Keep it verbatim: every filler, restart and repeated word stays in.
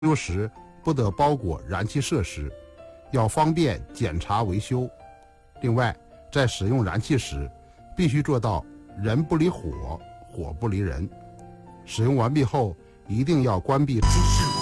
修时不得包裹燃气设施，要方便检查维修。另外，在使用燃气时，必须做到人不离火，火不离人。使用完毕后，一定要关闭。